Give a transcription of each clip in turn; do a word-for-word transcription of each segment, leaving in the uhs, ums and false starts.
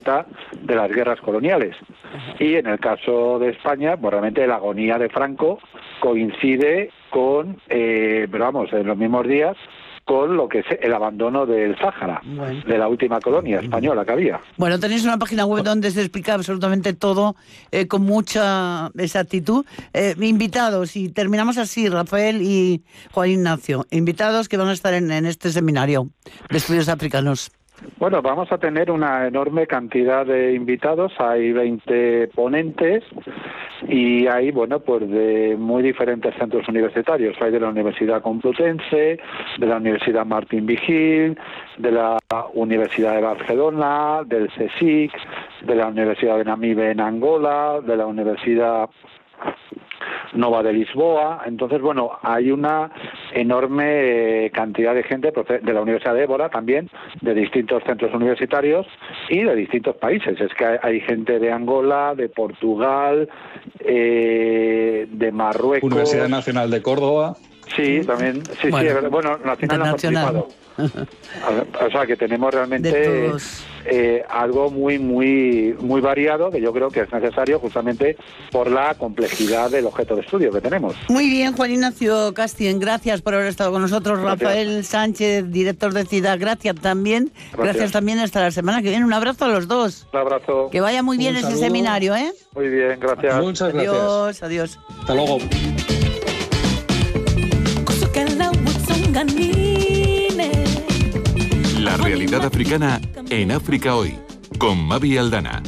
de las guerras coloniales. Y en el caso de España, pues realmente la agonía de Franco coincide con, eh, pero vamos, en los mismos días, con lo que es el abandono del Sáhara, bueno, de la última colonia española que había. Bueno, tenéis una página web donde se explica absolutamente todo eh, con mucha exactitud. Eh, invitados, y terminamos así, Rafael y Juan Ignacio, invitados que van a estar en, en este seminario de estudios africanos. Bueno, vamos a tener una enorme cantidad de invitados, hay veinte ponentes y hay, bueno, pues de muy diferentes centros universitarios. Hay de la Universidad Complutense, de la Universidad Martín Vigil, de la Universidad de Barcelona, del CSIC, de la Universidad de Namibe en Angola, de la Universidad Nova de Lisboa. Entonces, bueno, hay una enorme cantidad de gente de la Universidad de Évora también, de distintos centros universitarios y de distintos países. Es que hay gente de Angola, de Portugal, eh, de Marruecos. Universidad Nacional de Córdoba. Sí, también. Sí, bueno, sí, bueno, nacional ha participado. O sea, que tenemos realmente eh, algo muy, muy, muy variado, que yo creo que es necesario justamente por la complejidad del objeto de estudio que tenemos. Muy bien, Juan Ignacio Castien, gracias por haber estado con nosotros. Gracias. Rafael Sánchez, director de CIDAD, gracias también. Gracias. Gracias también, hasta la semana que viene. Un abrazo a los dos. Un abrazo. Que vaya muy bien ese seminario, ¿eh? Muy bien, gracias. Muchas gracias. Adiós, adiós. Hasta luego. La realidad africana en África Hoy, con Mavi Aldana.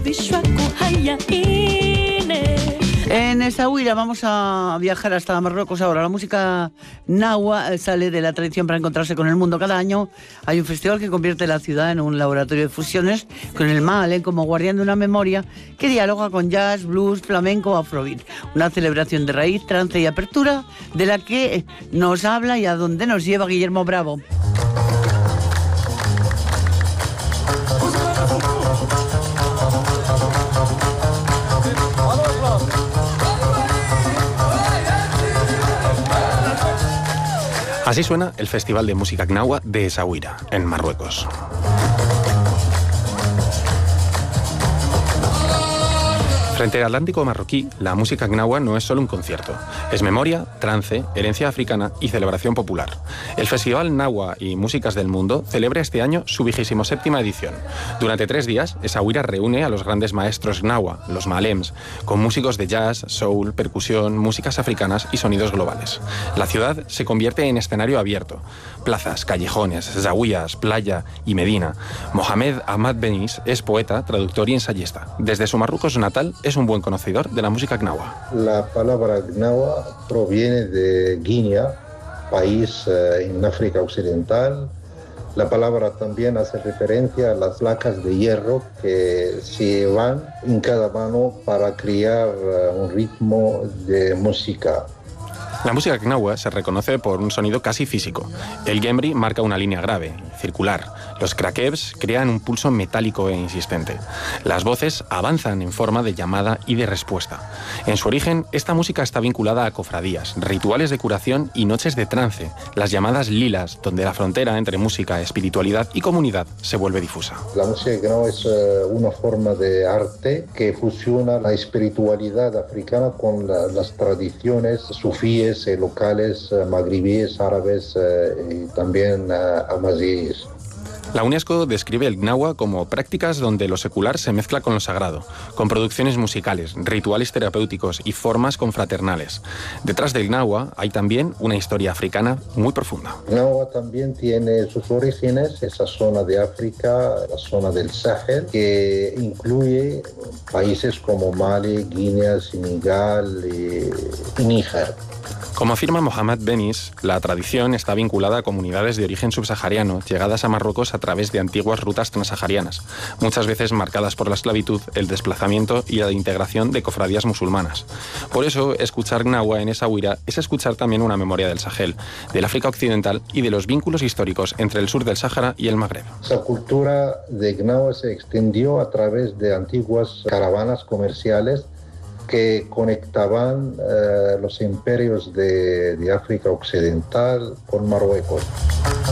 En Essaouira vamos a viajar hasta Marruecos ahora. La música nahua sale de la tradición para encontrarse con el mundo. Cada año hay un festival que convierte la ciudad en un laboratorio de fusiones, con el Maale como guardián de una memoria que dialoga con jazz, blues, flamenco o afrobeat. Una celebración de raíz, trance y apertura de la que nos habla y a donde nos lleva Guillermo Bravo. Así suena el Festival de Música Gnawa de Essaouira, en Marruecos. Frente al Atlántico marroquí, la música gnawa no es solo un concierto. Es memoria, trance, herencia africana y celebración popular. El Festival Nahua y Músicas del Mundo celebra este año su vigésimo séptima edición. Durante tres días, Essaouira reúne a los grandes maestros gnawa, los malems, con músicos de jazz, soul, percusión, músicas africanas y sonidos globales. La ciudad se convierte en escenario abierto. Plazas, callejones, zawiyas, playa y Medina. Mohamed Ahmad Benis es poeta, traductor y ensayista. Desde su Marruecos natal, es un buen conocedor de la música gnawa. La palabra gnawa proviene de Guinea, país eh, en África Occidental. La palabra también hace referencia a las placas de hierro que se van en cada mano para crear uh, un ritmo de música. La música gnawa se reconoce por un sonido casi físico. El gembri marca una línea grave, circular. Los krakebs crean un pulso metálico e insistente. Las voces avanzan en forma de llamada y de respuesta. En su origen, esta música está vinculada a cofradías, rituales de curación y noches de trance, las llamadas lilas, donde la frontera entre música, espiritualidad y comunidad se vuelve difusa. La música gnawa es uh, una forma de arte que fusiona la espiritualidad africana con la, las tradiciones sufíes, locales, magribíes, árabes y también amazigíes. La UNESCO describe el gnawa como prácticas donde lo secular se mezcla con lo sagrado, con producciones musicales, rituales terapéuticos y formas confraternales. Detrás del gnawa hay también una historia africana muy profunda. Gnawa también tiene sus orígenes, esa zona de África, la zona del Sahel, que incluye países como Mali, Guinea, Senegal y Níger. Como afirma Mohamed Benis, la tradición está vinculada a comunidades de origen subsahariano llegadas a Marruecos a través de antiguas rutas transsaharianas, muchas veces marcadas por la esclavitud, el desplazamiento y la integración de cofradías musulmanas. Por eso, escuchar gnawa en Essaouira es escuchar también una memoria del Sahel, del África Occidental y de los vínculos históricos entre el sur del Sáhara y el Magreb. Esa cultura de gnawa se extendió a través de antiguas caravanas comerciales que conectaban eh, los imperios de, de África Occidental con Marruecos.